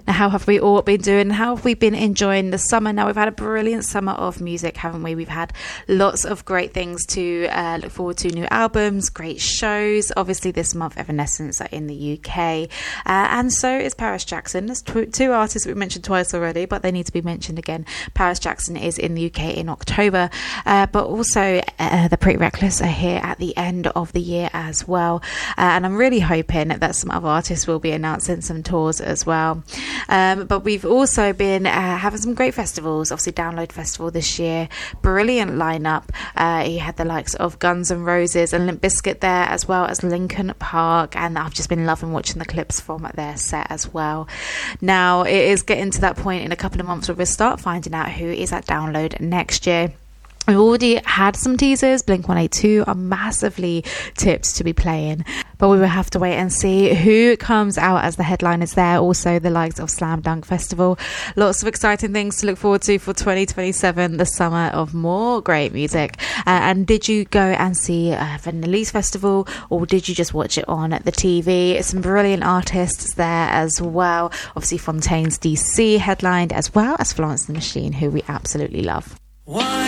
Now, how have we all been doing? How have we been enjoying the summer? Now, we've had a brilliant summer of music, haven't we? We've had lots of great things to look forward to, new albums, great shows. Obviously, this month, Evanescence are in the UK, and so is Paris Jackson. There's two artists that we mentioned twice already, but they need to be mentioned again. Paris Jackson is in the UK in October, but also the Pretty Reckless are here at the end of the year as well. And I'm really hoping that some other artists will be announcing some tours as well. But we've also been having some great festivals. Obviously, Download Festival this year, brilliant lineup. You had the likes of Guns N' Roses and Limp Bizkit there, as well as Linkin Park, and I've just been loving watching the clips from their set as well. Now it is getting to that point in a couple of months where we'll start finding out who is at Download next year. We've already had some teasers. Blink-182 are massively tipped to be playing, but we will have to wait and see who comes out as the headliners there. Also, the likes of Slam Dunk Festival. Lots of exciting things to look forward to for 2027, the summer of more great music. And did you go and see Vanillese Festival, or did you just watch it on the TV? Some brilliant artists there as well. Obviously, Fontaine's DC headlined, as well as Florence and the Machine, who we absolutely love.